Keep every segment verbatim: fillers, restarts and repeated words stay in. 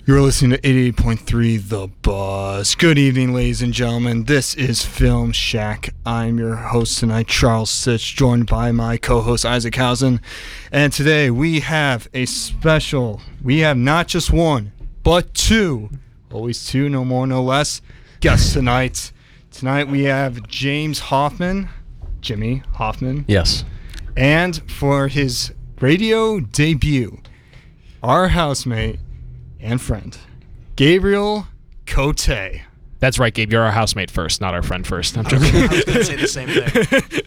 You're listening to eighty-eight point three The Buzz. Good evening, ladies and gentlemen. This is Film Shack. I'm your host tonight, Charles Sitch, joined by my co-host, Isaac Hausen. And today we have a special, we have not just one, but two, always two, no more, no less, guests tonight. Tonight we have James Hoffman, Jimmy Hoffman. Yes. And for his radio debut, our housemate and friend, Gabriel Cote. That's right, Gabe. You're our housemate first, not our friend first. I'm joking. I was going to say the same thing.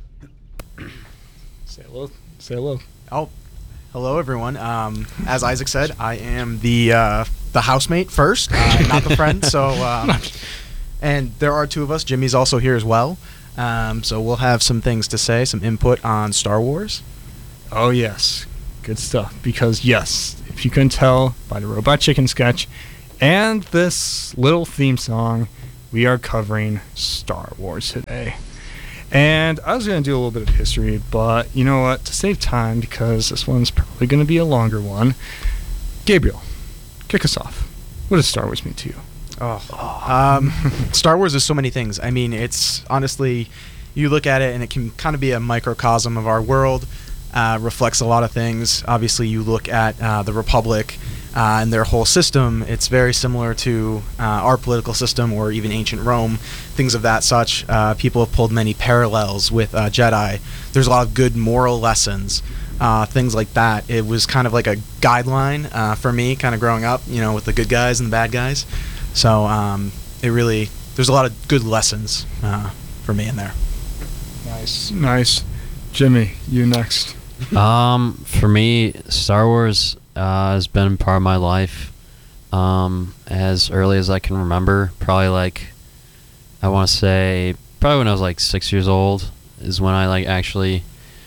Say hello. Say hello. Oh, hello, everyone. Um, as Isaac said, I am the uh, the housemate first, uh, not the friend. So, um, and there are two of us. Jimmy's also here as well. Um, so we'll have some things to say, some input on Star Wars. Oh, yes. Good stuff. Because, yes, if you couldn't tell by the Robot Chicken sketch and this little theme song, we are covering Star Wars today. And I was going to do a little bit of history, but you know what? To save time, because this one's probably going to be a longer one, Gabriel, kick us off. What does Star Wars mean to you? Oh, um, Star Wars is so many things. I mean, it's honestly, you look at it and it can kind of be a microcosm of our world. Uh, reflects a lot of things. Obviously, you look at uh, the Republic uh, and their whole system. It's very similar to uh, our political system or even ancient Rome, things of that such. Uh, people have pulled many parallels with uh, Jedi. There's a lot of good moral lessons, uh, things like that. It was kind of like a guideline uh, for me, kind of growing up, you know, with the good guys and the bad guys. So um, it really, there's a lot of good lessons uh, for me in there. Nice. Nice. Jimmy, you next. Um, for me, Star Wars uh, has been part of my life um, as early as I can remember. Probably like, I want to say, probably when I was like six years old is when I like actually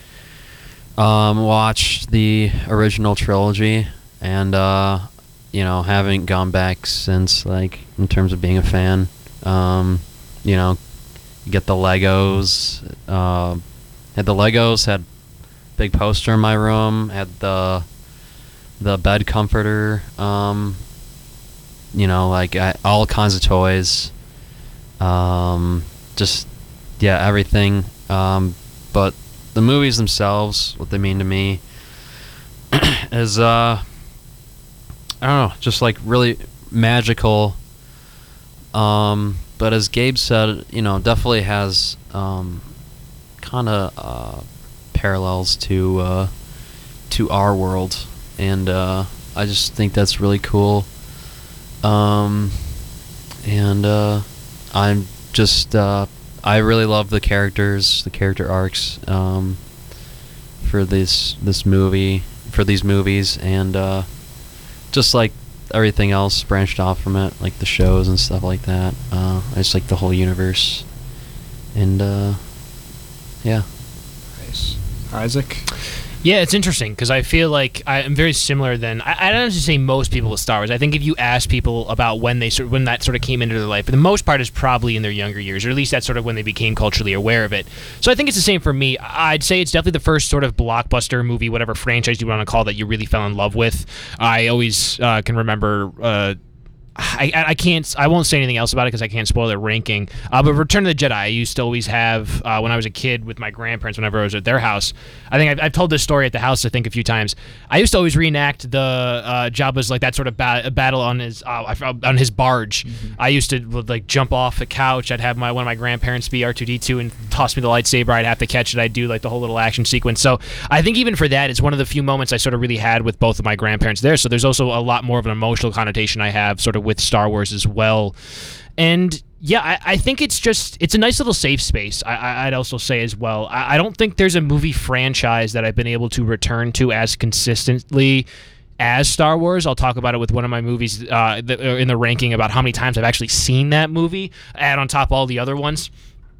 um, watched the original trilogy, and uh, you know, haven't gone back since, like, in terms of being a fan. Um, you know, get the Legos. Uh, had the Legos, had big poster in my room, had the the bed comforter, um, you know, like I, all kinds of toys, um, just, yeah, everything. Um, but the movies themselves, what they mean to me, is, uh, I don't know, just like really magical. Um, but as Gabe said, you know, definitely has um, kind of uh, parallels to uh, to our world, and uh, I just think that's really cool. Um, and uh, I'm just uh, I really love the characters, the character arcs um, for this this movie, for these movies, and uh, just like everything else branched off from it, like the shows and stuff like that. Uh, I just like the whole universe, and uh, yeah. Nice. Isaac? Yeah, it's interesting because I feel like I'm very similar than I, I don't just say most people with Star Wars. I think if you ask people about when they sort when that sort of came into their life, for the most part is probably in their younger years, or at least that's sort of when they became culturally aware of it. So I think it's the same for me. I'd say it's definitely the first sort of blockbuster movie, whatever franchise you want to call that, you really fell in love with. I always uh, can remember. Uh, I, I can't I won't say anything else about it because I can't spoil their ranking. Uh, but Return of the Jedi, I used to always have uh, when I was a kid with my grandparents. Whenever I was at their house, I think I've, I've told this story at the house I think a few times. I used to always reenact the uh, Jabba's like that sort of ba- battle on his uh, on his barge. Mm-hmm. I used to like jump off the couch. I'd have my one of my grandparents be R two D two and toss me the lightsaber. I'd have to catch it. I'd do like the whole little action sequence. So I think even for that, it's one of the few moments I sort of really had with both of my grandparents there. So there's also a lot more of an emotional connotation I have sort of with Star Wars as well. And yeah, I, I think it's just it's a nice little safe space. I, I'd also say as well. I, I don't think there's a movie franchise that I've been able to return to as consistently as Star Wars. I'll talk about it with one of my movies uh, in the ranking about how many times I've actually seen that movie, add on top all the other ones.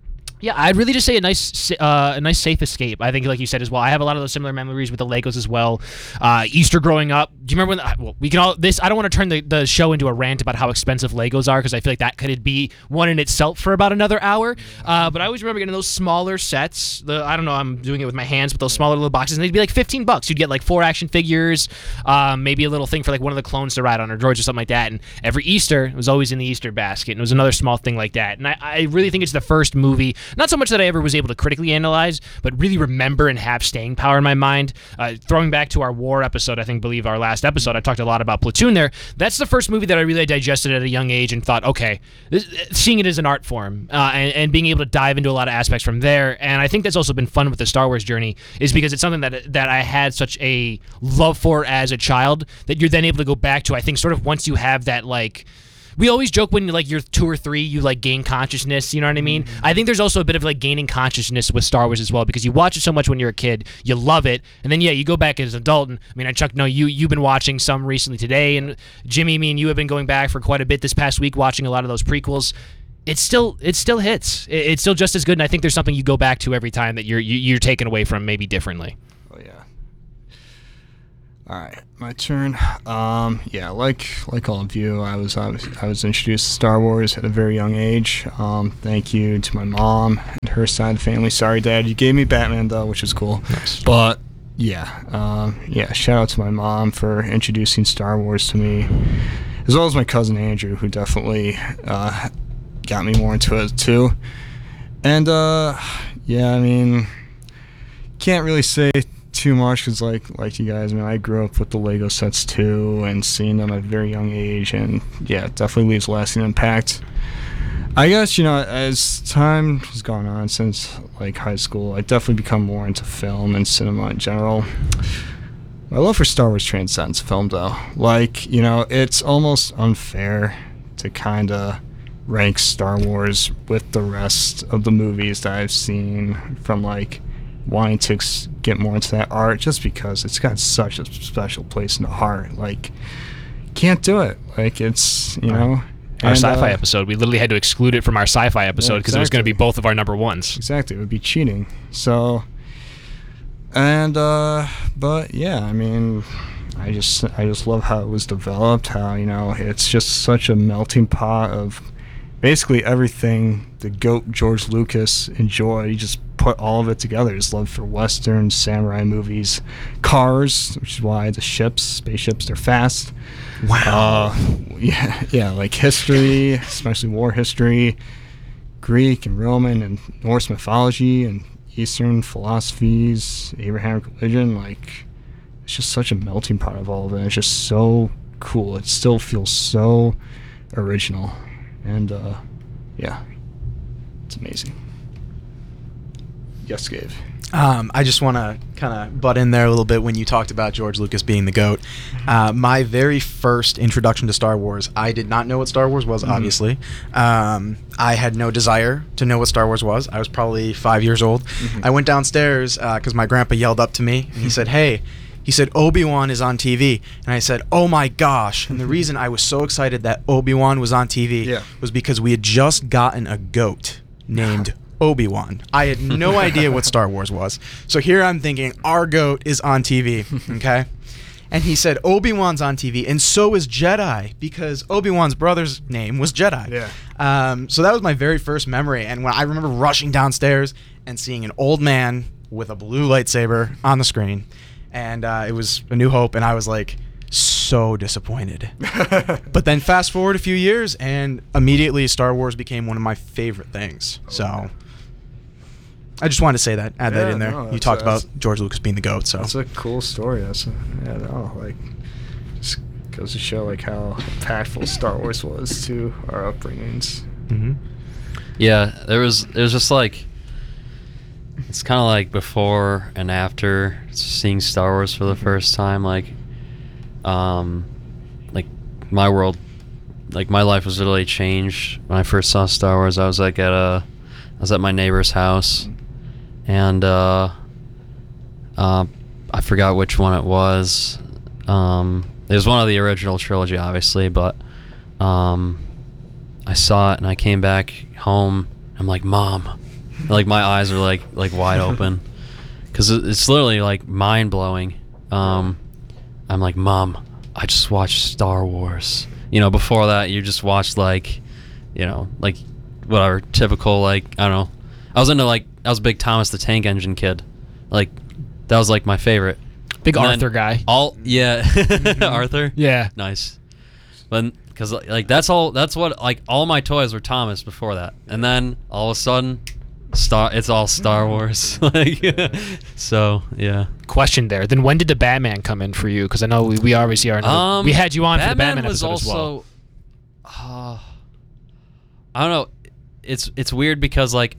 Yeah, I'd really just say a nice, uh, a nice safe escape. I think, like you said as well, I have a lot of those similar memories with the Legos as well. Uh, Easter growing up. Do you remember when? The, well, we can all this. I don't want to turn the, the show into a rant about how expensive Legos are because I feel like that could be one in itself for about another hour. Uh, but I always remember getting those smaller sets. The I don't know. I'm doing it with my hands, but those smaller little boxes, and they'd be like fifteen bucks. You'd get like four action figures, um, maybe a little thing for like one of the clones to ride on or droids or something like that. And every Easter, it was always in the Easter basket, and it was another small thing like that. And I, I really think it's the first movie, not so much that I ever was able to critically analyze, but really remember and have staying power in my mind. Uh, throwing back to our war episode, I think, believe our last episode, I talked a lot about Platoon there. That's the first movie that I really digested at a young age and thought, okay, this, seeing it as an art form uh, and, and being able to dive into a lot of aspects from there. And I think that's also been fun with the Star Wars journey is because it's something that that I had such a love for as a child that you're then able to go back to, I think, sort of once you have that, like, we always joke when like you're two or three, you like gain consciousness. You know what I mean? Mm-hmm. I think there's also a bit of like gaining consciousness with Star Wars as well because you watch it so much when you're a kid, you love it, and then yeah, you go back as an adult. And I mean, I Chuck, no, you you've been watching some recently today, and Jimmy, me and you have been going back for quite a bit this past week, watching a lot of those prequels. It still it still hits. It, it's still just as good, and I think there's something you go back to every time that you're you, you're taken away from maybe differently. Oh yeah. All right, my turn. Um, yeah, like like all of you, I was I was I was introduced to Star Wars at a very young age. Um, thank you to my mom and her side of the family. Sorry, Dad, you gave me Batman though, which is cool. Nice. But yeah, um, yeah. Shout out to my mom for introducing Star Wars to me, as well as my cousin Andrew, who definitely uh, got me more into it too. And uh, yeah, I mean, can't really say too much because like like you guys, I mean, I grew up with the Lego sets too and seeing them at a very young age, and yeah, it definitely leaves a lasting impact. I guess, you know, as time has gone on since like high school, I definitely become more into film and cinema in general. My love for Star Wars transcends film though. Like, you know, it's almost unfair to kind of rank Star Wars with the rest of the movies that I've seen, from like wanting to ex- get more into that art, just because it's got such a special place in the heart. Like, can't do it. Like, it's, you know. Our and, sci-fi uh, episode, we literally had to exclude it from our sci-fi episode because yeah, it was going to exactly. be both of our number ones. Exactly, it would be cheating. So, and uh, but yeah, I mean, I just I just love how it was developed. How, you know, it's just such a melting pot of basically everything the GOAT George Lucas enjoyed. He just put all of it together. His love for Western, samurai movies, cars, which is why the ships, spaceships, they're fast. Wow. Uh, yeah, yeah, like history, especially war history, Greek and Roman and Norse mythology and Eastern philosophies, Abrahamic religion. Like, it's just such a melting pot of all of it. It's just so cool. It still feels so original. And, uh, yeah, it's amazing. Yes, Gabe. Um, I just want to kind of butt in there a little bit when you talked about George Lucas being the GOAT. Uh, my very first introduction to Star Wars, I did not know what Star Wars was, Mm-hmm. obviously. Um, I had no desire to know what Star Wars was. I was probably five years old. Mm-hmm. I went downstairs because uh, my grandpa yelled up to me, and he said, hey, he said, Obi-Wan is on T V. And I said, oh my gosh. And the reason I was so excited that Obi-Wan was on T V Yeah. was because we had just gotten a GOAT named Obi-Wan. I had no idea what Star Wars was. So here I'm thinking, our GOAT is on T V, okay? And he said, Obi-Wan's on T V, and so is Jedi, because Obi-Wan's brother's name was Jedi. Yeah. Um, so that was my very first memory, and when I remember rushing downstairs and seeing an old man with a blue lightsaber on the screen, and uh, it was A New Hope, and I was like, so disappointed. But then fast forward a few years, and immediately Star Wars became one of my favorite things. So I just wanted to say that, add that Yeah, in there. no, you that's- talked about that's- George Lucas being the GOAT, so. That's a cool story. That's a, yeah, no, like, just goes to show like how impactful Star Wars was to our upbringings. Mm-hmm. Yeah, there was it was just like, it's kind of like before and after seeing Star Wars for the first time. Like, um, like my world, like my life was literally changed when I first saw Star Wars. I was like at a, I was at my neighbor's house, and uh, uh, I forgot which one it was. Um, it was one of the original trilogy, obviously, but um, I saw it and I came back home. I'm like, Mom, Like my eyes are like like wide open, because it's literally like mind blowing. Um, I'm like, Mom, I just watched Star Wars. You know, before that, you just watched like, you know, like whatever typical like I don't know. I was into like I was a big Thomas the Tank Engine kid. Like that was like my favorite. Big And Arthur then guy. All yeah, Arthur. Yeah. Nice. But because like that's all that's what like all my toys were Thomas before that, and then all of a sudden, Star it's all Star Wars. Like, so yeah. Question there. Then when did the Batman come in for you? Because I know we, we obviously are. Another, Um, we had you on Batman for the Batman was episode as well. also, uh, I don't know. It's it's weird because like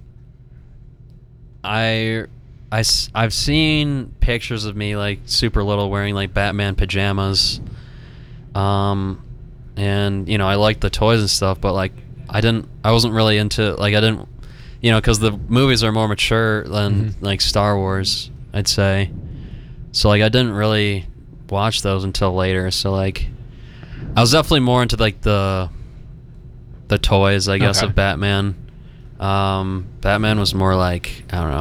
I I s- I've seen pictures of me like super little wearing like Batman pajamas, um, and you know I liked the toys and stuff, but like I didn't I wasn't really into like I didn't you know because the movies are more mature than Mhm. like Star Wars, I'd say. So like I didn't really watch those until later. So like I was definitely more into like the the toys, I guess, Okay. of Batman. Um, Batman was more like I don't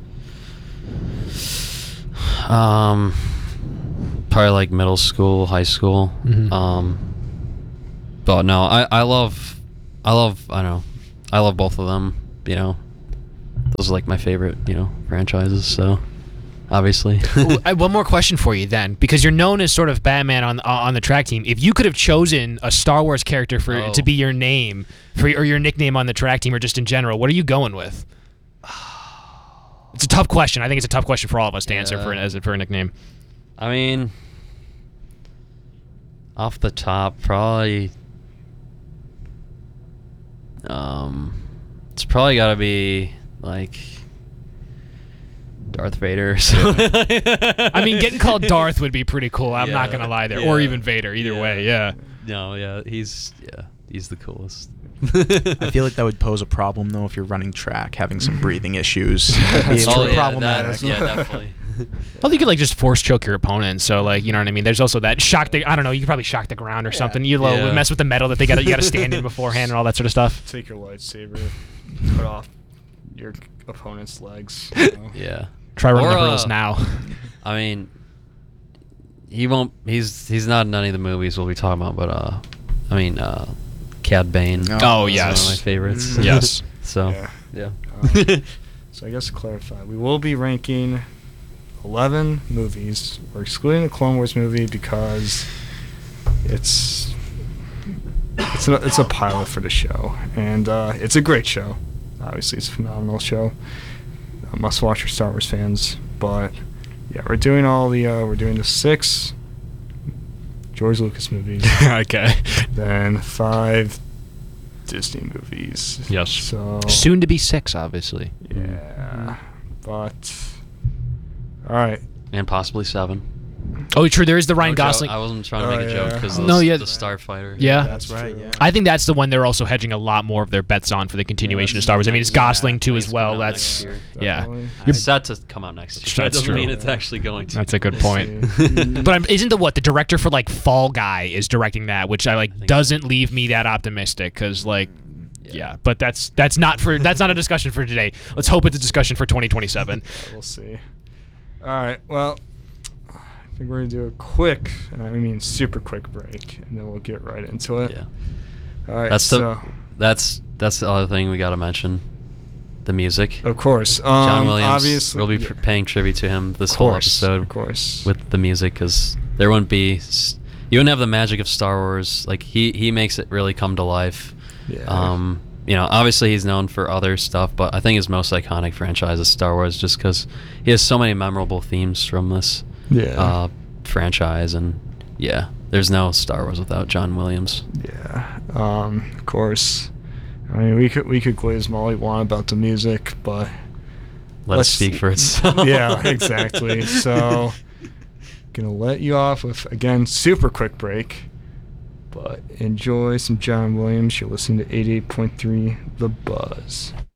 know. Um, probably like middle school, high school. Mhm. Um, but no, I I love I love I don't know I love both of them. You know, those are like my favorite you know franchises. So. Obviously. Ooh, I- one more question for you then, because you're known as sort of Batman on uh, on the track team. If you could have chosen a Star Wars character for Oh. to be your name for or your nickname on the track team or just in general, what are you going with? It's a tough question. I think it's a tough question for all of us to answer Yeah. for as a, for a nickname. I mean, off the top, probably. Um, it's probably got to be like Darth Vader. Or something. I mean, getting called Darth would be pretty cool. I'm not Yeah. gonna lie there, or Yeah. even Vader. Either Yeah. way, yeah. No, yeah, he's yeah, he's the coolest. I feel like that would pose a problem though if you're running track, having some breathing issues. It'd be Oh, yeah, problematic. that- yeah, definitely. Well, you could like just force choke your opponent. So like, you know what I mean. There's also that shock. The I don't know. You could probably shock the ground or something. You know, Yeah. mess with the metal that they got. You got to stand in beforehand and all that sort of stuff. Take your lightsaber, cut off your opponent's legs. You know? Yeah. Try running Or, the hurdles uh, now. I mean, he won't. He's he's not in any of the movies we'll be talking about, but uh, I mean, uh, Cad Bane. Oh, Oh, is yes. one of my favorites. Mm. Yes. So Yeah. yeah. Um, so I guess to clarify, we will be ranking eleven movies. We're excluding the Clone Wars movie because it's it's a, it's a pilot for the show, and uh, it's a great show. Obviously, it's a phenomenal show. A must watch for Star Wars fans. But yeah, we're doing all the uh, we're doing the six George Lucas movies, Okay. then five Disney movies. Yes. So Soon to be six, obviously. yeah, but all right. And possibly seven. Oh, true. There is the Ryan No joke, Gosling. I wasn't trying to Oh, make a yeah. joke because No, yeah. the Starfighter. Yeah. That's right. true. Yeah. I think that's the one they're also hedging a lot more of their bets on for the continuation of Star Wars. I mean, it's Yeah, Gosling too I think as it's well. coming out That's next year. yeah. Definitely. It's set to come out next year. That's That doesn't true. mean it's actually going to. That's a good We'll point. see. But I'm, isn't the what the director for like Fall Guy is directing that, which I like think doesn't leave me that optimistic because like yeah. But that's that's not for that's not a discussion for today. Let's hope it's a discussion for twenty twenty-seven. Yeah, we'll see. All right. Well, I think we're gonna do a quick, and I mean super quick break, and then we'll get right into it. Yeah. All right. That's so, the that's that's the other thing we got to mention. The music. of course, um, John Williams. Obviously, We'll be yeah, pr- paying tribute to him this of whole course, episode of course. with the music because there wouldn't be s- you wouldn't have the magic of Star Wars. Like he he makes it really come to life. yeah. Um, you know, obviously he's known for other stuff, but I think his most iconic franchise is Star Wars, just because he has so many memorable themes from this yeah. uh, franchise, and yeah, there's no Star Wars without John Williams. Yeah, um, of course. I mean, we could we could glaze all we want about the music, but Let let's- it speak for itself. yeah, exactly. So, gonna let you off with again super quick break, but enjoy some John Williams. You're listening to eighty-eight point three The Buzz.